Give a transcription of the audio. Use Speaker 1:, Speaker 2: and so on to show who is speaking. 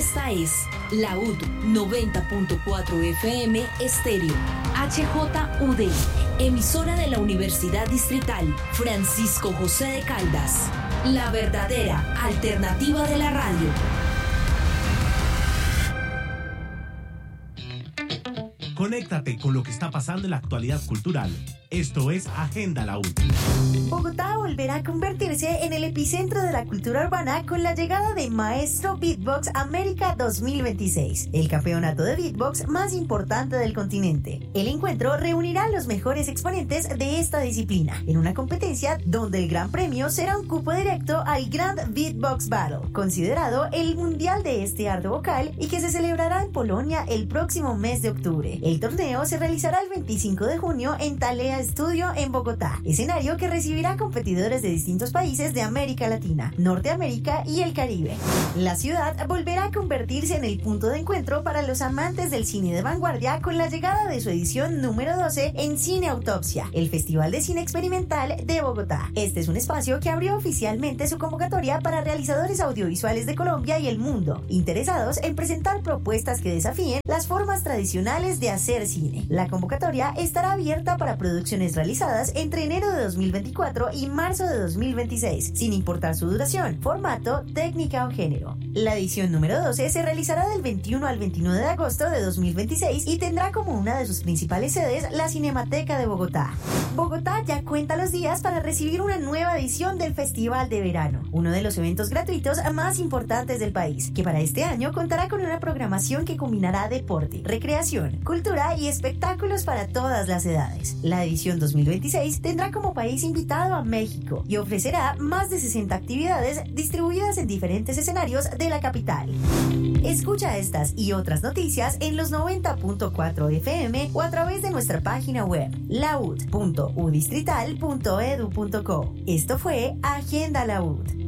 Speaker 1: Esta es la UD 90.4 FM Estéreo, HJUD, emisora de la Universidad Distrital Francisco José de Caldas, la verdadera alternativa de la radio.
Speaker 2: Conéctate con lo que está pasando en la actualidad cultural. Esto es Agenda La UD.
Speaker 3: Bogotá volverá a convertirse en el epicentro de la cultura urbana con la llegada de Maestro Beatbox América 2026, el campeonato de beatbox más importante del continente. El encuentro reunirá a los mejores exponentes de esta disciplina en una competencia donde el gran premio será un cupo directo al Grand Beatbox Battle, considerado el mundial de este arte vocal y que se celebrará en Polonia el próximo mes de octubre. El torneo se realizará el 25 de junio en Talea Estudio en Bogotá, escenario que recibirá competidores de distintos países de América Latina, Norteamérica y el Caribe. La ciudad volverá a convertirse en el punto de encuentro para los amantes del cine de vanguardia con la llegada de su edición número 12 en Cine Autopsia, el Festival de Cine Experimental de Bogotá. Este es un espacio que abrió oficialmente su convocatoria para realizadores audiovisuales de Colombia y el mundo, interesados en presentar propuestas que desafíen las formas tradicionales de hacer cine. La convocatoria estará abierta para producciones realizadas entre enero de 2024 y marzo de 2026, sin importar su duración, formato, técnica o género. La edición número 12 se realizará del 21 al 29 de agosto de 2026 y tendrá como una de sus principales sedes la Cinemateca de Bogotá. Bogotá ya cuenta los días para recibir una nueva edición del Festival de Verano, uno de los eventos gratuitos más importantes del país, que para este año contará con una programación que combinará deporte, recreación, cultura y espectáculos para todas las edades. La edición 2026 tendrá como país invitado a México y ofrecerá más de 60 actividades distribuidas en diferentes escenarios de la capital. Escucha estas y otras noticias en los 90.4 FM o a través de nuestra página web laud.udistrital.edu.co. Esto fue Agenda La UD.